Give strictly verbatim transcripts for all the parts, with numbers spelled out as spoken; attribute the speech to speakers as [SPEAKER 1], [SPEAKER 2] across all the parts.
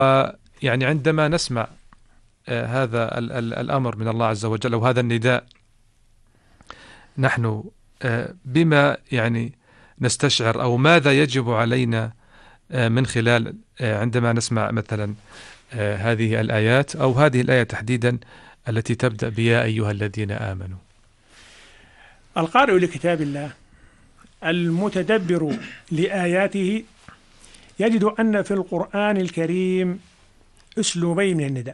[SPEAKER 1] يعني عندما نسمع هذا ال ال الأمر من الله عز وجل وهذا النداء، نحن بما يعني نستشعر أو ماذا يجب علينا من خلال عندما نسمع مثلا هذه الآيات أو هذه الآية تحديدا التي تبدأ بيا أيها الذين آمنوا؟
[SPEAKER 2] القارئ لكتاب الله المتدبر لآياته يجد أن في القرآن الكريم أسلوبين من النداء.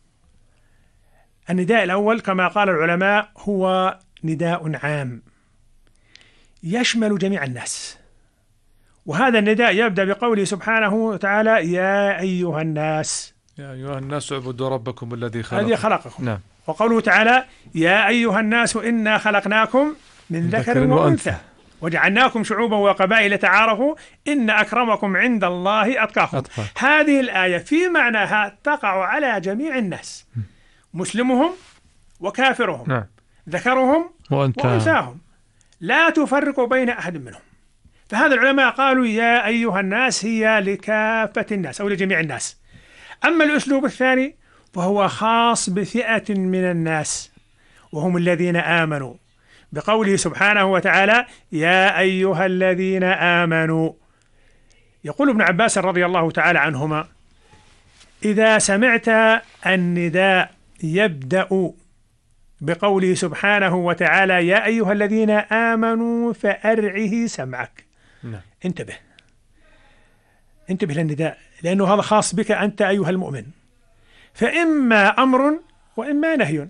[SPEAKER 2] النداء الأول كما قال العلماء هو نداء عام يشمل جميع الناس، وهذا النداء يبدأ بقوله سبحانه وتعالى يا أيها الناس،
[SPEAKER 1] يا أيها الناس اعبدوا ربكم الذي خلقكم
[SPEAKER 2] الذي خلقكم.
[SPEAKER 1] نعم.
[SPEAKER 2] وقوله تعالى يا أيها الناس إنا خلقناكم من ذكر وأنثى وجعلناكم شعوبا وقبائل تعارفوا إن أكرمكم عند الله أتقاكم. أطفى. هذه الآية في معناها تقع على جميع الناس، مسلمهم وكافرهم، نعم. ذكرهم وأنثاهم، لا تفرق بين أحد منهم. فهذا العلماء قالوا يا أيها الناس هي لكافة الناس أو لجميع الناس. أما الأسلوب الثاني فهو خاص بفئة من الناس وهم الذين آمنوا، بقوله سبحانه وتعالى يا أيها الذين آمنوا. يقول ابن عباس رضي الله تعالى عنهما إذا سمعت النداء يبدأ بقوله سبحانه وتعالى يا أيها الذين آمنوا فأرعه سمعك، نعم. انتبه انتبه للنداء، لأنه هذا خاص بك أنت أيها المؤمن، فإما أمر وإما نهي،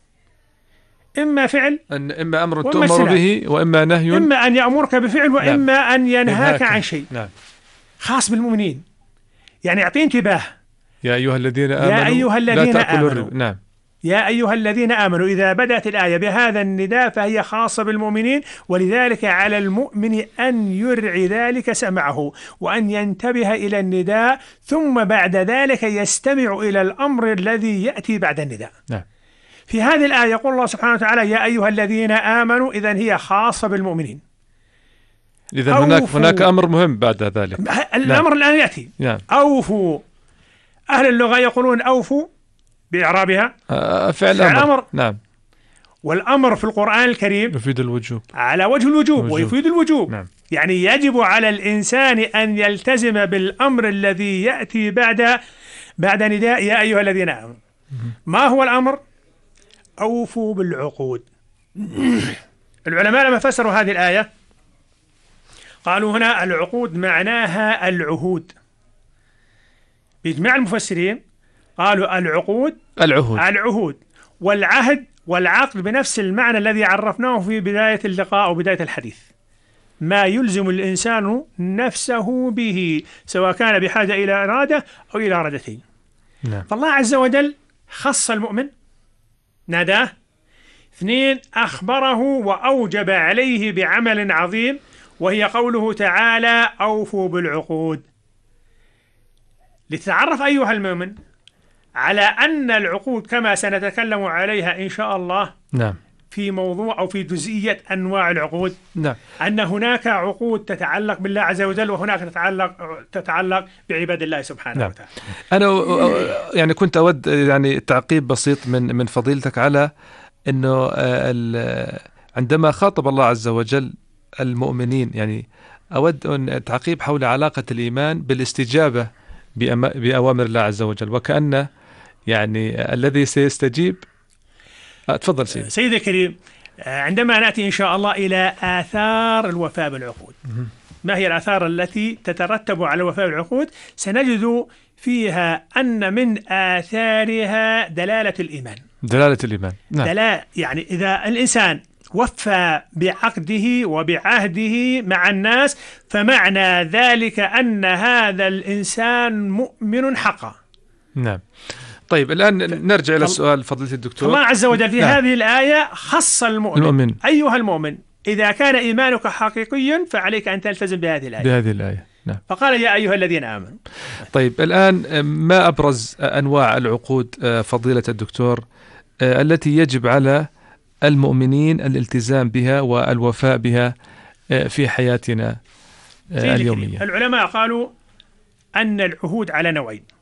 [SPEAKER 2] إما فعل
[SPEAKER 1] أن إما أمر تؤمر به وإما نهي،
[SPEAKER 2] إما أن يأمرك بفعل وإما نعم. أن ينهاك عن شيء،
[SPEAKER 1] نعم.
[SPEAKER 2] خاص بالمؤمنين، يعني أعطي انتباه
[SPEAKER 1] يا أيها الذين آمنوا
[SPEAKER 2] يا أيها الذين آمنوا
[SPEAKER 1] نعم.
[SPEAKER 2] يا أيها الذين آمنوا. إذا بدأت الآية بهذا النداء فهي خاصة بالمؤمنين، ولذلك على المؤمن أن يرعي ذلك سمعه وأن ينتبه إلى النداء، ثم بعد ذلك يستمع إلى الأمر الذي يأتي بعد النداء، نعم. في هذه الآية يقول الله سبحانه وتعالى يا أيها الذين آمنوا، إذن هي خاصة بالمؤمنين.
[SPEAKER 1] إذن هناك هناك أمر مهم بعد ذلك،
[SPEAKER 2] الأمر نعم. الآن يأتي، نعم. أوفوا. أهل اللغة يقولون أوفوا بإعرابها
[SPEAKER 1] آه فعل أمر.
[SPEAKER 2] أمر،
[SPEAKER 1] نعم.
[SPEAKER 2] والأمر في القرآن الكريم
[SPEAKER 1] يفيد الوجوب
[SPEAKER 2] على وجه الوجوب, الوجوب. ويفيد الوجوب،
[SPEAKER 1] نعم.
[SPEAKER 2] يعني يجب على الإنسان أن يلتزم بالأمر الذي يأتي بعد بعد نداء يا أيها الذين آمنوا. ما هو الأمر؟ أوفوا بالعقود. العلماء لما فسروا هذه الآية قالوا هنا العقود معناها العهود. بإجماع المفسرين قالوا العقود
[SPEAKER 1] العهود
[SPEAKER 2] العهود والعهد والعقد بنفس المعنى الذي عرفناه في بداية اللقاء أو بداية الحديث، ما يلزم الإنسان نفسه به سواء كان بحاجة إلى إرادة أو إلى إرادتين، نعم. فالله عز وجل خص المؤمن ناداه، اثنين أخبره وأوجب عليه بعمل عظيم وهي قوله تعالى أوفوا بالعقود، لتتعرف أيها المؤمن على أن العقود كما سنتكلم عليها إن شاء الله، نعم. في موضوع أو في جزئية أنواع العقود، نعم. أن هناك عقود تتعلق بالله عز وجل وهناك تتعلق تتعلق بعباد الله سبحانه نعم. وتعالى.
[SPEAKER 1] أنا يعني كنت أود يعني تعقيب بسيط من من فضيلتك على إنه عندما خاطب الله عز وجل المؤمنين، يعني أود أن تعقيب حول علاقة الإيمان بالاستجابة بأوامر الله عز وجل، وكأن يعني الذي سيستجيب. تفضل سيدي.
[SPEAKER 2] سيدي الكريم، عندما نأتي إن شاء الله إلى آثار الوفاء بالعقود، ما هي الآثار التي تترتب على الوفاء بالعقود؟ سنجد فيها أن من آثارها دلالة الإيمان.
[SPEAKER 1] دلالة الإيمان، نعم.
[SPEAKER 2] دلالة يعني إذا الإنسان وفى بعقده وبعهده مع الناس فمعنى ذلك أن هذا الإنسان مؤمن حقا،
[SPEAKER 1] نعم. طيب الآن نرجع إلى السؤال فضيلة الدكتور.
[SPEAKER 2] الله عز وجل في نعم. هذه الآية خص المؤمن. المؤمن أيها المؤمن إذا كان إيمانك حقيقيا فعليك أن تلتزم بهذه الآية
[SPEAKER 1] بهذه الآية نعم.
[SPEAKER 2] فقال يا أيها الذين آمنوا.
[SPEAKER 1] طيب الآن ما أبرز أنواع العقود فضيلة الدكتور التي يجب على المؤمنين الالتزام بها والوفاء بها في حياتنا اليومية؟
[SPEAKER 2] العلماء قالوا أن العهود على نوعين.